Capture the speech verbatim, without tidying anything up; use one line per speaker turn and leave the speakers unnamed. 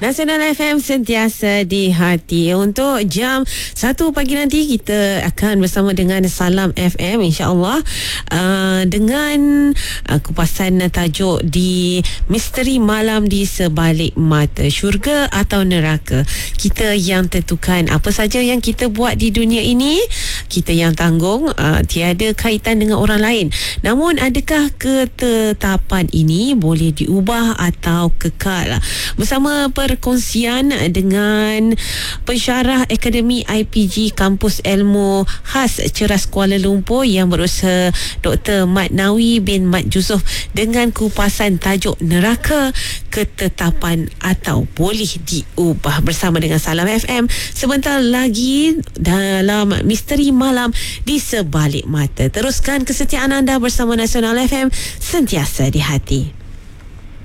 Nasional F M sentiasa di hati. Untuk jam satu pagi nanti kita akan bersama dengan Salam F M, insya-Allah, uh, dengan uh, kupasan tajuk di Misteri Malam di Sebalik Mata, syurga atau neraka. Kita yang tentukan apa saja yang kita buat di dunia ini, kita yang tanggung, uh, tiada kaitan dengan orang lain. Namun adakah ketetapan ini boleh diubah atau kekal? Bersama perkongsian dengan pensyarah Akademi I P G Kampus Ilmu Khas Ceras Kuala Lumpur yang berusaha, Doktor Mat Nawi bin Mat Yusof, dengan kupasan tajuk neraka, ketetapan atau boleh diubah, bersama dengan Salam F M sebentar lagi dalam Misteri Malam di Sebalik Mata. Teruskan kesetiaan anda bersama Nasional F M, sentiasa di hati.